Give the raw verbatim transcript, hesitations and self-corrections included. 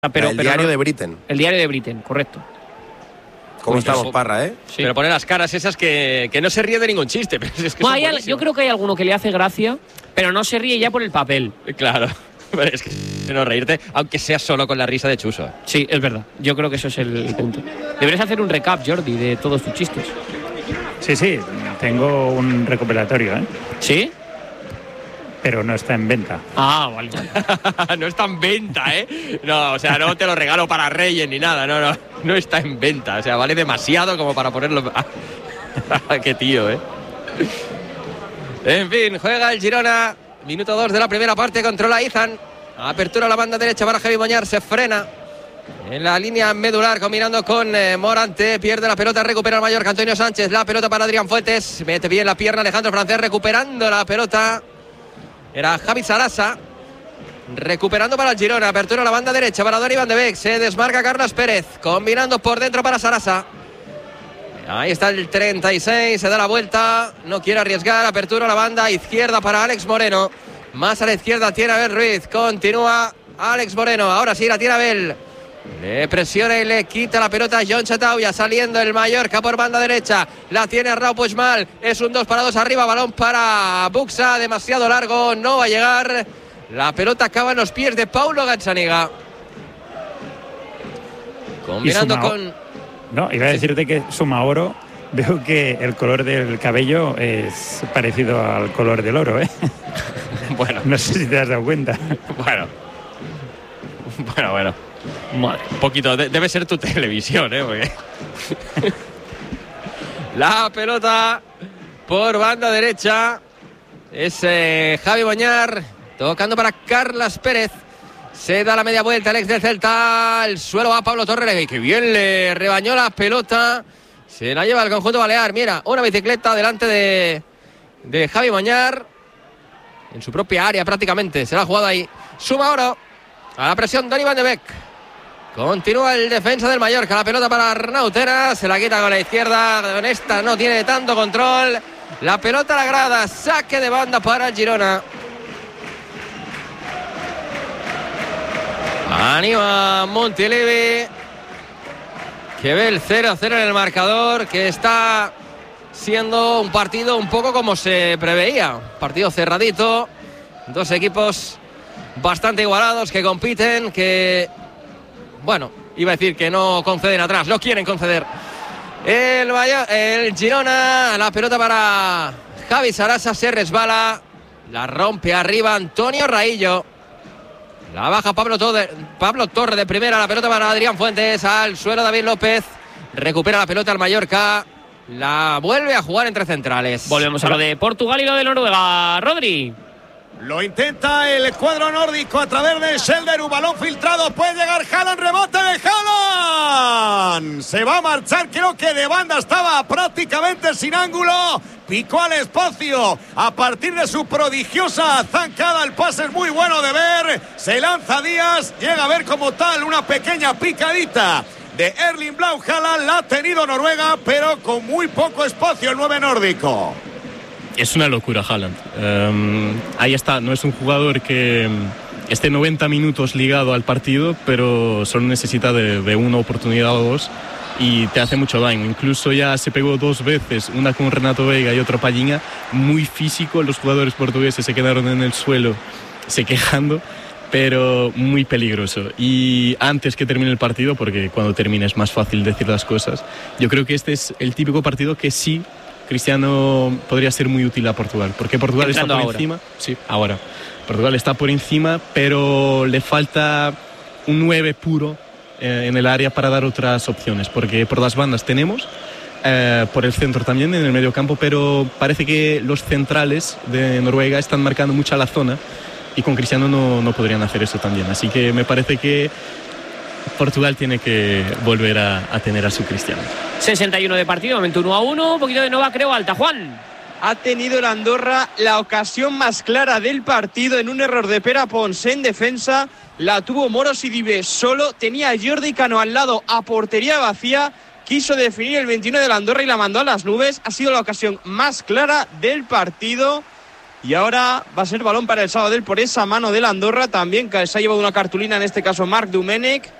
Pero, el pero diario no, de Britain. El diario de Britain, correcto. ¿Cómo Pues estamos, eso, Parra, eh? Sí. Pero pone las caras esas que, que no se ríe de ningún chiste. Pero es que No, son hay al, yo creo que hay alguno que le hace gracia, pero no se ríe ya por el papel. Claro. Pero es que no reírte, aunque sea solo con la risa de Chuso. Sí, es verdad. Yo creo que eso es el punto. Deberías hacer un recap, Jordi, de todos tus chistes. Sí, sí, tengo un recuperatorio, ¿eh? ¿Sí? Pero no está en venta. Ah, vale, vale. No está en venta, ¿eh? No, o sea, no te lo regalo para Reyes ni nada. No, no, no está en venta. O sea, vale demasiado como para ponerlo. Qué tío, ¿eh? En fin, juega el Girona. Minuto dos de la primera parte, controla Izan. Apertura a la banda derecha para Javi Moñar, se frena en la línea medular combinando con eh, Morante, pierde la pelota, recupera el Mallorca Antonio Sánchez, la pelota para Adrián Fuentes, mete bien la pierna Alejandro Francés, recuperando la pelota era Javi Sarasa, recuperando para el Girona, apertura a la banda derecha para Donny Van de Beek, se desmarca Carlos Pérez, combinando por dentro para Sarasa. Ahí está el treinta y seis, se da la vuelta, no quiere arriesgar, apertura a la banda izquierda para Alex Moreno. Más a la izquierda tiene Abel Ruiz, continúa Alex Moreno, ahora sí la tiene Abel. Le presiona y le quita la pelota a John Chatauya, saliendo el Mallorca por banda derecha. La tiene Raúl Puigmal, es un dos para dos arriba, balón para Buxa, demasiado largo, no va a llegar. La pelota acaba en los pies de Paulo Gazzaniga. Combinando con... No, iba a decirte que suma oro. Veo que el color del cabello es parecido al color del oro, ¿eh? Bueno. No sé si te has dado cuenta. Bueno. Bueno, bueno. Madre. Un poquito. De- debe ser tu televisión, ¿eh? Porque... La pelota por banda derecha. Es eh, Javi Moñar tocando para Carlas Pérez. Se da la media vuelta el ex del Celta. El suelo va Pablo Torre. Que bien le rebañó la pelota. Se la lleva el conjunto balear. Mira, una bicicleta delante de, de Javi Moñar. En su propia área prácticamente. Se la ha jugado ahí. Suma oro. A la presión Donny Van de Beek. Continúa el defensa del Mallorca. La pelota para Arnautera. Se la quita con la izquierda. Con esta no tiene tanto control. La pelota a la grada. Saque de banda para el Girona. Anima Montilivi, que ve el cero a cero en el marcador, que está siendo un partido un poco como se preveía. Partido cerradito, dos equipos bastante igualados que compiten, que, bueno, iba a decir que no conceden atrás, no quieren conceder. El, el Girona, la pelota para Javi Sarasa, se resbala, la rompe arriba Antonio Raillo. La baja Pablo Torre, Pablo Torre de primera, la pelota para Adrián Fuentes, al suelo David López, recupera la pelota al Mallorca, la vuelve a jugar entre centrales. Volvemos a lo de Portugal y lo de Noruega. Rodri. Lo intenta el cuadro nórdico a través de Schelder, un balón filtrado, puede llegar Haaland, rebote de Haaland. Se va a marchar, creo que de banda estaba prácticamente sin ángulo. Picó al espacio a partir de su prodigiosa zancada. El pase es muy bueno de ver. Se lanza Díaz, llega a ver como tal una pequeña picadita de Erling Braut Haaland. La ha tenido Noruega, pero con muy poco espacio el nueve nórdico. Es una locura Haaland. Um, ahí está, no es un jugador que esté noventa minutos ligado al partido, pero solo necesita de, de una oportunidad o dos y te hace mucho daño. Incluso ya se pegó dos veces, una con Renato Veiga y otra Palhinha, muy físico. Los jugadores portugueses se quedaron en el suelo se quejando, pero muy peligroso. Y antes que termine el partido, porque cuando termine es más fácil decir las cosas, yo creo que este es el típico partido que sí Cristiano podría ser muy útil a Portugal, porque Portugal Entrando está por ahora. encima. Sí, ahora. Portugal está por encima, pero le falta un nueve puro eh, en el área para dar otras opciones, porque por las bandas tenemos, eh, por el centro también, en el medio campo, pero parece que los centrales de Noruega están marcando mucho la zona y con Cristiano no, no podrían hacer eso también. Así que me parece que Portugal tiene que volver a, a tener a su Cristiano. sesenta y uno de partido, momento uno a uno. Un poquito de Nova, creo, alta. Juan. Ha tenido el Andorra la ocasión más clara del partido en un error de Pere Pons en defensa. La tuvo Moro Sidibe solo. Tenía a Jordi Cano al lado a portería vacía. Quiso definir el veintiuno del Andorra y la mandó a las nubes. Ha sido la ocasión más clara del partido. Y ahora va a ser balón para el Sabadell por esa mano de la Andorra también, que se ha llevado una cartulina, en este caso Marc Domènech.